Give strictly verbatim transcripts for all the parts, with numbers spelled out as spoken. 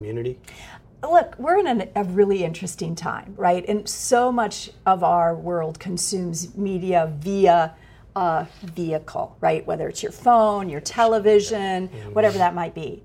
community? Look, we're in an, a really interesting time, right? And so much of our world consumes media via a vehicle, right? Whether it's your phone, your television, mm-hmm. whatever that might be.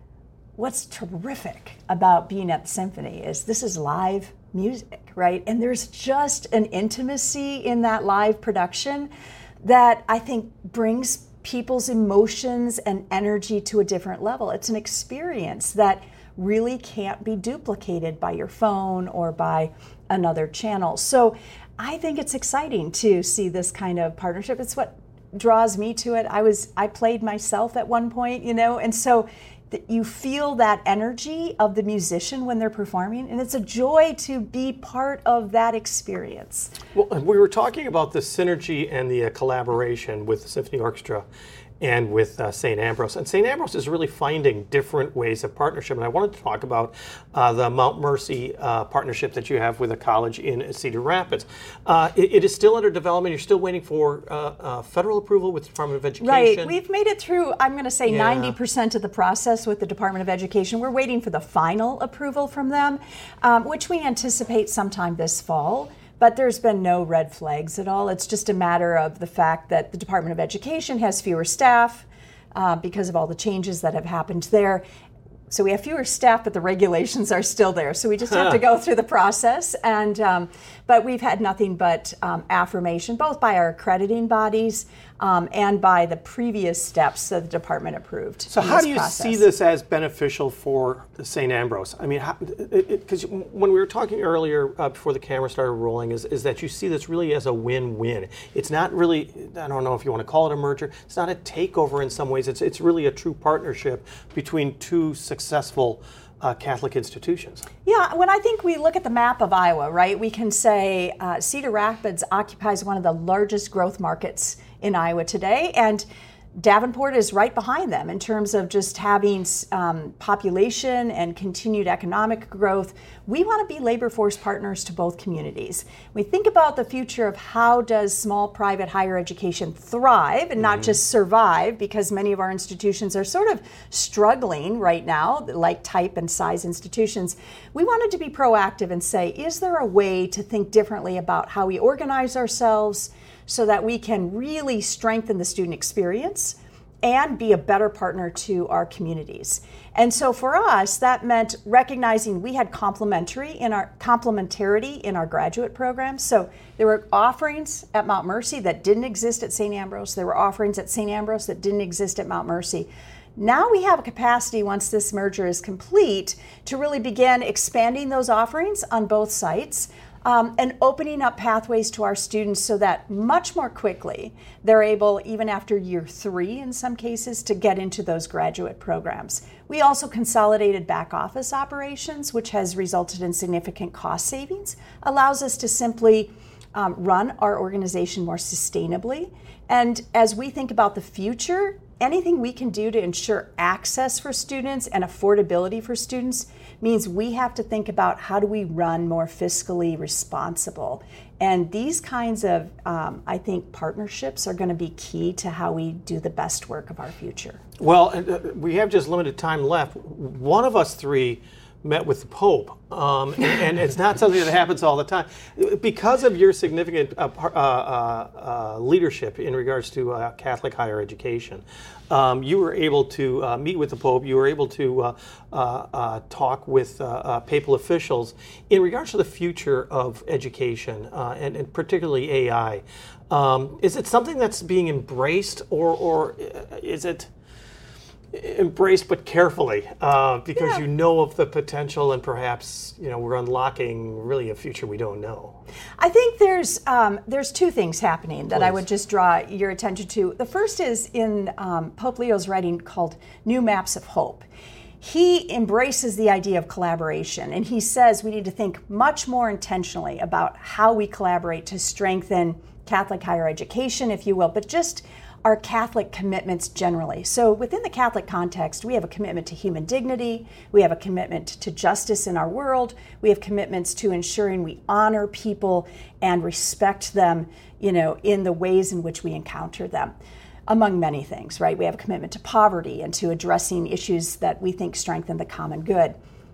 What's terrific about being at the Symphony is this is live music, right? And there's just an intimacy in that live production that I think brings people's emotions and energy to a different level. It's an experience that really can't be duplicated by your phone or by another channel. So I think it's exciting to see this kind of partnership. It's what draws me to it. I was I played myself at one point, you know, and so th- you feel that energy of the musician when they're performing, and it's a joy to be part of that experience. Well, we were talking about the synergy and the uh, collaboration with the Symphony Orchestra and with uh, Saint Ambrose. And Saint Ambrose is really finding different ways of partnership. And I wanted to talk about uh, the Mount Mercy uh, partnership that you have with a college in Cedar Rapids. Uh, it, it is still under development. You're still waiting for uh, uh, federal approval with the Department of Education. Right. We've made it through, I'm going to say, yeah. ninety percent of the process with the Department of Education. We're waiting for the final approval from them, um, which we anticipate sometime this fall. But there's been no red flags at all. It's just a matter of the fact that the Department of Education has fewer staff uh, because of all the changes that have happened there. So we have fewer staff, but the regulations are still there. So we just have to go through the process. And um, but we've had nothing but um, affirmation, both by our accrediting bodies um, and by the previous steps that the department approved. So how do you process. see this as beneficial for Saint Ambrose? I mean, because when we were talking earlier uh, before the camera started rolling, is, is that you see this really as a win-win. It's not really, I don't know if you want to call it a merger, it's not a takeover in some ways. It's, it's really a true partnership between two successful Uh, Catholic institutions. Yeah, when I think we look at the map of Iowa, right, we can say uh, Cedar Rapids occupies one of the largest growth markets in Iowa today, and Davenport is right behind them in terms of just having um, population and continued economic growth. We want to be labor force partners to both communities. We think about the future of how does small private higher education thrive and not mm-hmm. just survive, because many of our institutions are sort of struggling right now, like type and size institutions. We wanted to be proactive and say, is there a way to think differently about how we organize ourselves so that we can really strengthen the student experience and be a better partner to our communities? And so for us, that meant recognizing we had complementary in our complementarity in our graduate programs. So there were offerings at Mount Mercy that didn't exist at Saint Ambrose. There were offerings at Saint Ambrose that didn't exist at Mount Mercy. Now we have a capacity, once this merger is complete, to really begin expanding those offerings on both sites. Um, and opening up pathways to our students so that much more quickly they're able, even after year three in some cases, to get into those graduate programs. We also consolidated back office operations, which has resulted in significant cost savings, allows us to simply um, run our organization more sustainably. And as we think about the future, anything we can do to ensure access for students and affordability for students means we have to think about how do we run more fiscally responsible. And these kinds of, um, I think, partnerships are going to be key to how we do the best work of our future. Well, uh, we have just limited time left. One of us three met with the Pope, um, and, and it's not something that happens all the time. Because of your significant uh, uh, uh, leadership in regards to uh, Catholic higher education, um, you were able to uh, meet with the Pope, you were able to uh, uh, uh, talk with uh, uh, papal officials in regards to the future of education, uh, and, and particularly A I. Um, is it something that's being embraced, or, or is it embraced but carefully, uh, because yeah. you know of the potential, and perhaps you know we're unlocking really a future we don't know? I think there's um, there's two things happening that Please. I would just draw your attention to. The first is in um, Pope Leo's writing called New Maps of Hope. He embraces the idea of collaboration, and he says we need to think much more intentionally about how we collaborate to strengthen Catholic higher education, if you will, but just our Catholic commitments generally. So within the Catholic context, we have a commitment to human dignity, we have a commitment to justice in our world, we have commitments to ensuring we honor people and respect them, you know, in the ways in which we encounter them, among many things, right? We have a commitment to poverty and to addressing issues that we think strengthen the common good.